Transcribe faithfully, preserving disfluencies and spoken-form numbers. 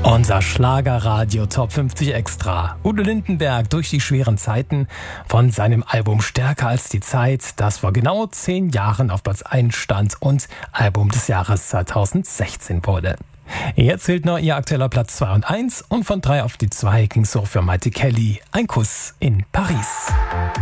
Unser Schlagerradio Top fünfzig Extra. Udo Lindenberg durch die schweren Zeiten von seinem Album Stärker als die Zeit, das vor genau zehn Jahren auf Platz eins stand und Album des Jahres zweitausendsechzehn wurde. Jetzt zählt noch ihr aktueller Platz zwei und eins und von drei auf die zwei ging's so für Maite Kelly. Ein Kuss in Paris.